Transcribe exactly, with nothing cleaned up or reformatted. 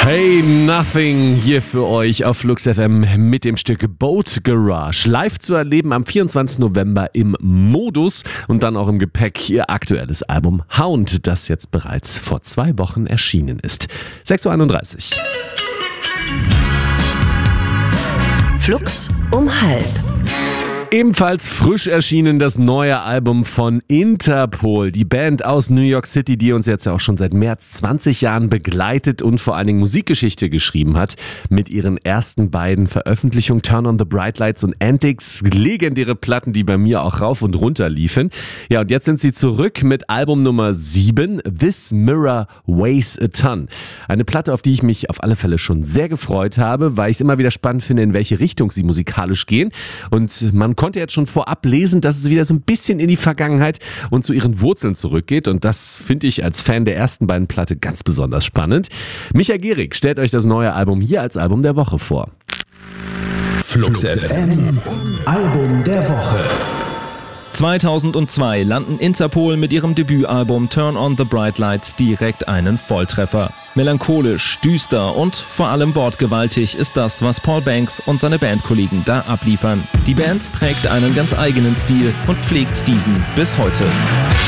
Hey Nothing hier für euch auf Flux F M mit dem Stück Boat Garage. Live zu erleben am vierundzwanzigsten November im Modus und dann auch im Gepäck ihr aktuelles Album Hound, das jetzt bereits vor zwei Wochen erschienen ist. sechs Uhr einunddreißig. Flux um halb. Ebenfalls frisch erschienen das neue Album von Interpol, die Band aus New York City, die uns jetzt ja auch schon seit mehr als zwanzig Jahren begleitet und vor allen Dingen Musikgeschichte geschrieben hat. Mit ihren ersten beiden Veröffentlichungen Turn on the Bright Lights und Antics, legendäre Platten, die bei mir auch rauf und runter liefen. Ja, und jetzt sind sie zurück mit Album Nummer sieben, This Mirror Weighs a Ton. Eine Platte, auf die ich mich auf alle Fälle schon sehr gefreut habe, weil ich es immer wieder spannend finde, in welche Richtung sie musikalisch gehen. Und man konnte jetzt schon vorab lesen, dass es wieder so ein bisschen in die Vergangenheit und zu ihren Wurzeln zurückgeht. Und das finde ich als Fan der ersten beiden Platte ganz besonders spannend. Micha Gehrig stellt euch das neue Album hier als Album der Woche vor. Flux F M, Album der Woche. zweitausendzwei landen Interpol mit ihrem Debütalbum Turn on the Bright Lights direkt einen Volltreffer. Melancholisch, düster und vor allem wortgewaltig ist das, was Paul Banks und seine Bandkollegen da abliefern. Die Band prägt einen ganz eigenen Stil und pflegt diesen bis heute.